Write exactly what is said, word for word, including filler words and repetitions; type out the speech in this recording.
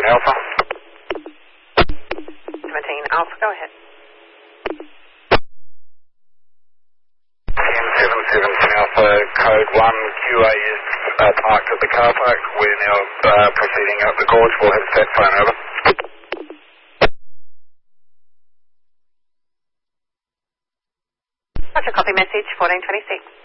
Alpha. seventeen Alpha, go ahead. ten seven seven Alpha, code one, Q A is uh, parked at the car park. We're now uh, proceeding up the gorge. We'll have stat phone over. Roger, copy message fourteen twenty-six.